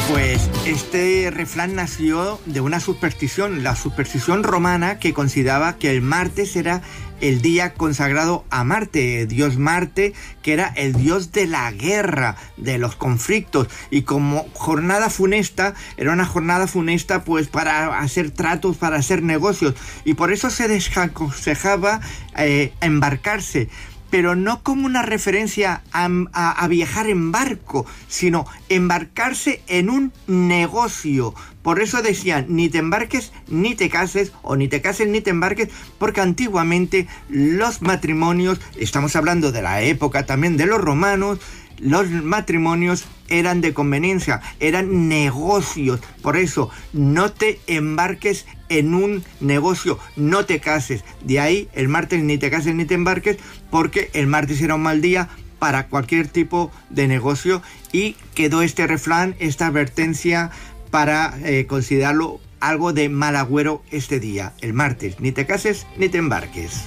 Pues este refrán nació de una superstición, la superstición romana, que consideraba que el martes era el día consagrado a Marte, dios Marte, que era el dios de la guerra, de los conflictos, y como jornada funesta, era una jornada funesta pues para hacer tratos, para hacer negocios, y por eso se desaconsejaba embarcarse, pero no como una referencia a viajar en barco, sino embarcarse en un negocio. Por eso decían, ni te embarques ni te cases, o ni te cases ni te embarques, porque antiguamente los matrimonios, estamos hablando de la época también de los romanos, los matrimonios eran de conveniencia, eran negocios. Por eso, no te embarques en un negocio, no te cases. De ahí el martes ni te cases ni te embarques, porque el martes era un mal día para cualquier tipo de negocio, y quedó este refrán, esta advertencia para considerarlo algo de mal agüero este día, el martes, ni te cases ni te embarques.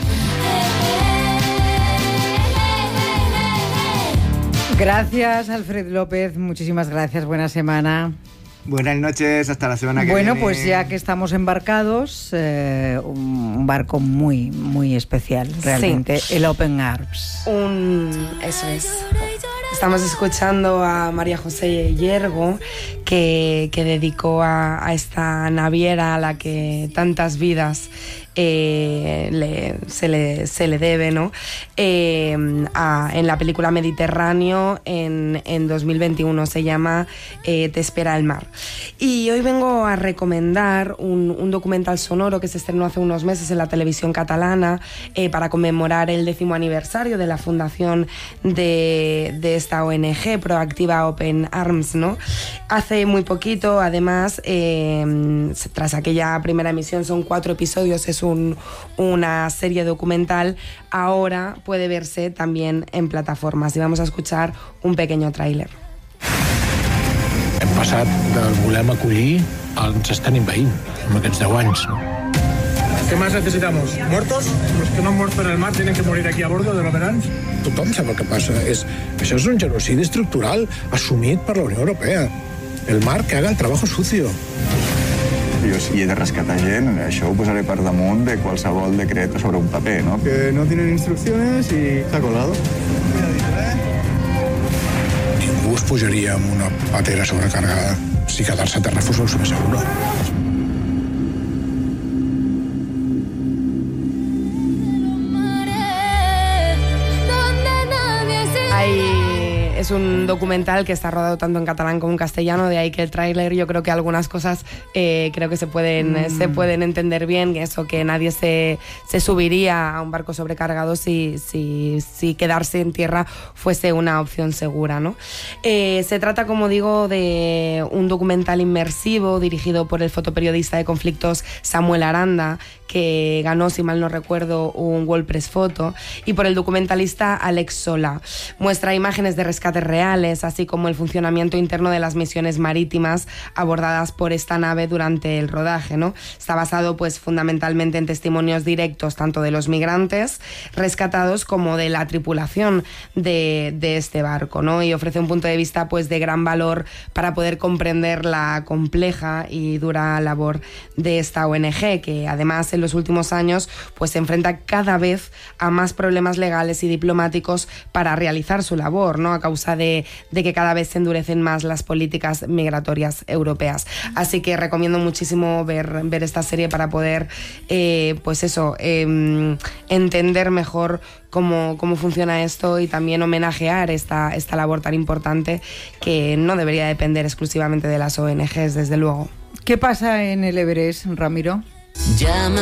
Gracias, Alfred López, muchísimas gracias, buena semana. Buenas noches, hasta la semana que viene. Bueno, pues ya que estamos embarcados, un barco muy, muy especial, realmente, sí. El Open Arms. Eso es. Estamos escuchando a María José Yergo, que dedicó a esta naviera a la que tantas vidas se le debe, ¿no? En la película Mediterráneo en 2021, se llama Te espera el mar. Y hoy vengo a recomendar un documental sonoro que se estrenó hace unos meses en la televisión catalana para conmemorar el 10º aniversario de la fundación de esta ONG Proactiva Open Arms, ¿no? Hace muy poquito, además, tras aquella primera emisión, son 4 episodios, es una serie documental, ahora puede verse también en plataformas, y vamos a escuchar un pequeño tráiler. Hem passat del volem acollir al ens estan envaint en aquests 10 anys. ¿Qué más necesitamos? ¿Muertos? Los que no han muerto en el mar tienen que morir aquí a bordo de l'Open Arms? Tothom sap el que passa. Això és un genocidi estructural assumit per la Unió Europea. El mar que haga el trabajo sucio. Jo, si he de rescatar gent, això ho posaré per damunt de qualsevol decret sobre un paper, ¿no? Que no tienen instrucciones y se ha colado. Ningú es pujaria amb una patera sobrecargada si quedar-se a terra fos el més seguro. Es un documental que está rodado tanto en catalán como en castellano, de ahí que el tráiler, yo creo que algunas cosas creo que se pueden entender bien, eso, que nadie se subiría a un barco sobrecargado si quedarse en tierra fuese una opción segura, ¿no? Se trata, como digo, de un documental inmersivo dirigido por el fotoperiodista de conflictos Samuel Aranda, que ganó, si mal no recuerdo, un World Press Photo, y por el documentalista Alex Solà. Muestra imágenes de rescates reales, así como el funcionamiento interno de las misiones marítimas abordadas por esta nave durante el rodaje, ¿no? Está basado, pues, fundamentalmente en testimonios directos tanto de los migrantes rescatados como de la tripulación de este barco, ¿no? Y ofrece un punto de vista, pues, de gran valor para poder comprender la compleja y dura labor de esta ONG, que además en los últimos años pues se enfrenta cada vez a más problemas legales y diplomáticos para realizar su labor, ¿no? A causa de que cada vez se endurecen más las políticas migratorias europeas. Así que recomiendo muchísimo ver esta serie para poder entender mejor cómo funciona esto, y también homenajear esta labor tan importante que no debería depender exclusivamente de las ONGs, desde luego. ¿Qué pasa en el Everest, Ramiro?